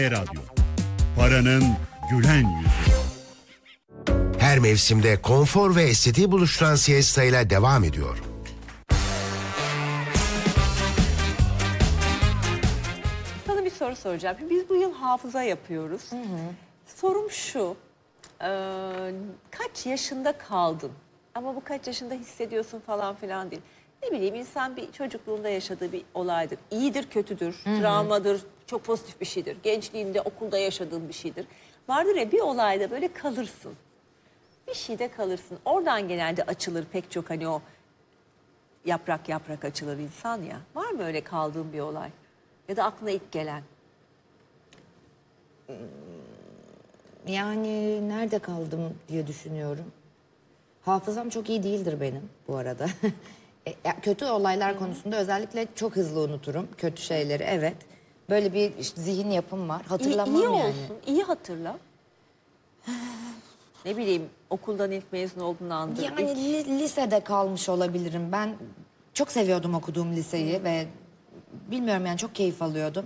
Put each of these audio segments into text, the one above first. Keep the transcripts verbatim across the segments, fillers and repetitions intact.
Radyo. Paranın gülen yüzü. Her mevsimde konfor ve estetiği buluşturan Siesta ile devam ediyor. Sana bir soru soracağım. Biz bu yıl hafıza yapıyoruz. Hı hı. Sorum şu. E, kaç yaşında kaldın? Ama bu kaç yaşında hissediyorsun falan filan değil. Ne bileyim, insan bir çocukluğunda yaşadığı bir olaydır. İyidir, kötüdür, hı hı. travmadır, çok pozitif bir şeydir. Gençliğinde, okulda yaşadığın bir şeydir. Vardır ya, bir olayda böyle kalırsın. Bir şeyde kalırsın. Oradan genelde açılır pek çok, hani o yaprak yaprak açılır insan ya. Var mı öyle kaldığın bir olay? Ya da aklına ilk gelen? Yani nerede kaldım diye düşünüyorum. Hafızam çok iyi değildir benim bu arada. Kötü olaylar konusunda özellikle çok hızlı unuturum kötü şeyleri, evet. Böyle bir işte zihin yapım var. Hatırlamam iyi, iyi yani. olsun, iyi hatırla. Ne bileyim, okuldan ilk mezun olduğun anda. Yani ilk... li lisede kalmış olabilirim. Ben çok seviyordum okuduğum liseyi hmm. ve bilmiyorum yani çok keyif alıyordum.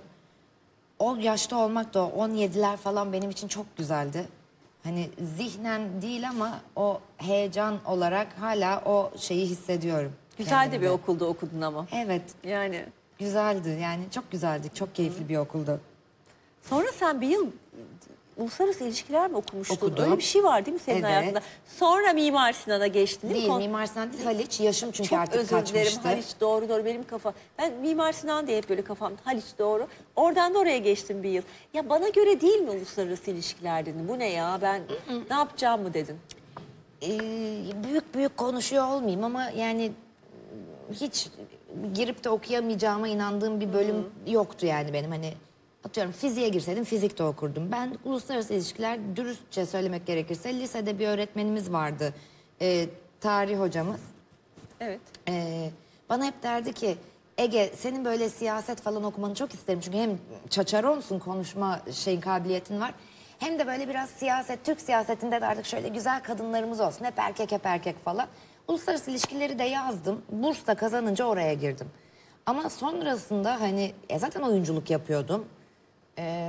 O yaşta olmak da, on yediler falan benim için çok güzeldi. Hani zihnen değil ama o heyecan olarak hala o şeyi hissediyorum. Güzel de bir okulda okudun ama. Evet. Yani. Güzeldi yani, çok güzeldi, çok keyifli Hı. bir okuldu. Sonra sen bir yıl uluslararası ilişkiler mi okumuştun? Okudum. Öyle bir şey var değil mi senin evet. hayatında? Sonra Mimar Sinan'a geçtin değil, değil mi? Değil, Mimar Sinan değil, Haliç. Yaşım çünkü çok artık kaçmıştı. Çok özür dilerim, Haliç, doğru doğru, benim kafa. Ben Mimar Sinan diye hep böyle kafam, Haliç doğru. Oradan da oraya geçtim bir yıl. Ya bana göre değil mi uluslararası ilişkiler dedin? Bu ne ya, ben Hı-hı. ne yapacağım mı dedin? Ee, büyük büyük konuşuyor olmayayım ama yani hiç girip de okuyamayacağıma inandığım bir bölüm Hı-hı. yoktu yani benim. Hani atıyorum fiziğe girseydim fizik de okurdum. Ben uluslararası ilişkiler, dürüstçe söylemek gerekirse, lisede bir öğretmenimiz vardı. Ee, tarih hocamız. Evet. Ee, bana hep derdi ki, Ege senin böyle siyaset falan okumanı çok isterim. Çünkü hem çaçaronsun, konuşma şeyin, kabiliyetin var. Hem de böyle biraz siyaset, Türk siyasetinde de artık şöyle güzel kadınlarımız olsun. Hep erkek hep erkek falan. Uluslararası ilişkileri de yazdım. Burs da kazanınca oraya girdim. Ama sonrasında hani e zaten oyunculuk yapıyordum. Ee,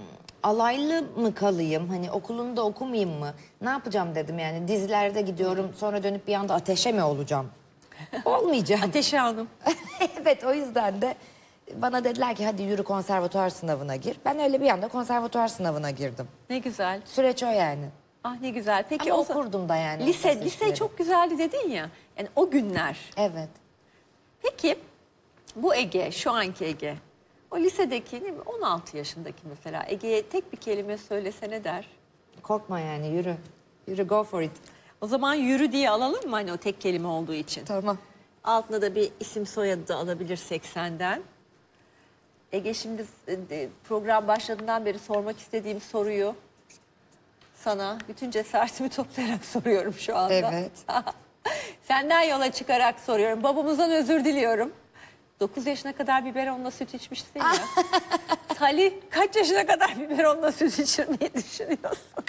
alaylı mı kalayım? Hani okulunda okumayayım mı? Ne yapacağım dedim yani. Dizilerde gidiyorum, sonra dönüp bir anda ateşe mi olacağım? Olmayacağım. Ateşe Hanım. Evet, o yüzden de bana dediler ki hadi yürü konservatuvar sınavına gir. Ben öyle bir anda konservatuvar sınavına girdim. Ne güzel. Süreç o yani. Ah ne güzel. Peki ama o okurdum da yani. Lise, lise çok güzeldi dedin ya. Yani o günler. Evet. Peki bu Ege, şu anki Ege, o lisedeki değil mi? on altı yaşındaki mesela Ege'ye tek bir kelime söylese ne der? Korkma yani, yürü. Yürü, go for it. O zaman yürü diye alalım mı hani o tek kelime olduğu için? Tamam. Altına da bir isim soyadı da alabilirsek senden. Ege, şimdi program başladığından beri sormak istediğim soruyu sana bütün cesaretimi toplayarak soruyorum şu anda. Evet. Senden yola çıkarak soruyorum. Babamızdan özür diliyorum. dokuz yaşına kadar biberonla süt içmiştin ya. Salih kaç yaşına kadar biberonla süt içirmeyi düşünüyorsun?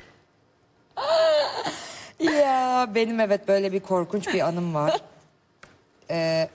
Ya benim evet böyle bir korkunç bir anım var. Ee,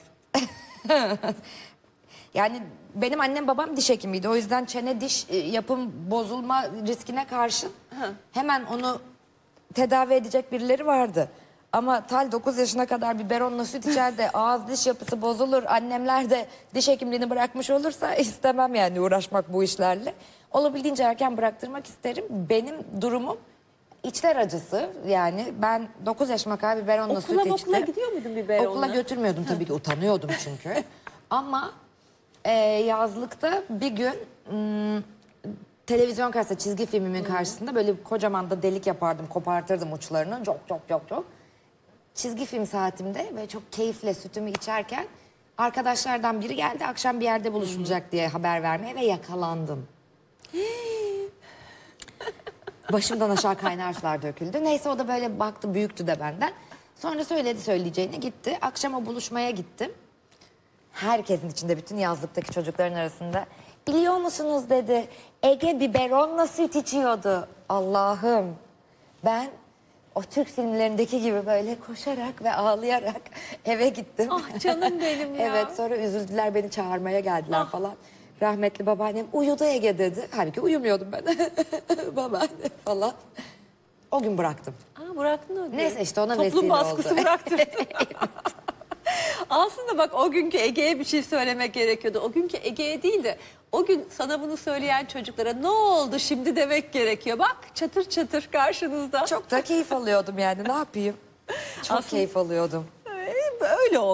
yani benim annem babam diş hekimiydi. O yüzden çene diş yapım bozulma riskine karşı hemen onu tedavi edecek birileri vardı. Ama Tal dokuz yaşına kadar biberonla süt içer de ağız diş yapısı bozulur, annemler de diş hekimliğini bırakmış olursa istemem yani uğraşmak bu işlerle. Olabildiğince erken bıraktırmak isterim. Benim durumum içler acısı, yani ben dokuz yaşıma kadar biberonla süt içtim. Okula gidiyor muydun biberonla? Okula götürmüyordum tabii ki, utanıyordum çünkü. Ama e, yazlıkta bir gün m, televizyon karşısında, çizgi filmimin karşısında böyle kocaman da delik yapardım, kopartırdım uçlarını, çok çok çok çok. Çizgi film saatimde böyle çok keyifle sütümü içerken arkadaşlardan biri geldi, akşam bir yerde buluşulacak diye haber vermeye, ve yakalandım. Başımdan aşağı kaynar sular döküldü. Neyse, o da böyle baktı, büyüktü de benden. Sonra söyledi söyleyeceğini, gitti. Akşam o buluşmaya gittim. Herkesin içinde, bütün yazlıktaki çocukların arasında, biliyor musunuz dedi, Ege biberonla süt içiyordu. Allah'ım, ben o Türk filmlerindeki gibi böyle koşarak ve ağlayarak eve gittim. Ah canım benim ya. Evet, sonra üzüldüler, beni çağırmaya geldiler ah. falan. Rahmetli babaannem uyudu Ege dedi. Halbuki uyumuyordum ben. Babaanne falan. O gün bıraktım. Aa, bıraktın o gün. Neyse işte ona Toplum vesile baskısı oldu. bıraktı. Aslında bak o günkü Ege'ye bir şey söylemek gerekiyordu. O günkü Ege'ye değil de o gün sana bunu söyleyen çocuklara ne oldu şimdi demek gerekiyor. Bak çatır çatır karşınızda. Çok da keyif alıyordum yani, ne yapayım? Çok Aslında- keyif alıyordum. Ee, öyle oldu.